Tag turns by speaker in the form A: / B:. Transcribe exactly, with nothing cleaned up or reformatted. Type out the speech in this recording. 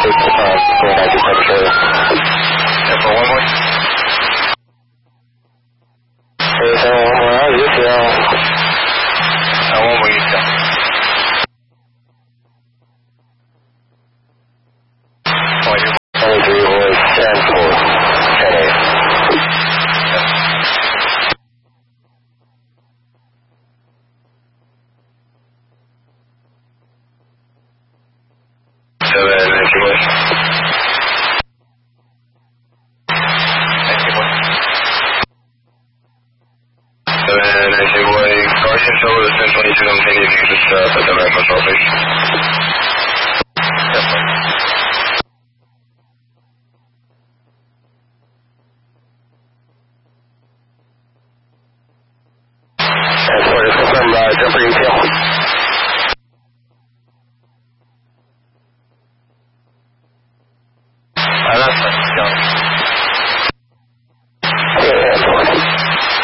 A: for one more.
B: Hey, seven one more out, U T L.
A: Uh, one more U T L.
B: twenty-three was ten four, ten eight.
A: Seven, Nancy Boy. Nancy Boy. Seven, Nancy Boy. Guardian Show is ten twenty-two, I'm saying if you could just uh, put them back on control, please. Yes, sir.
B: Transport is confirmed, uh, jumper U T L.
A: Uh, that's fine.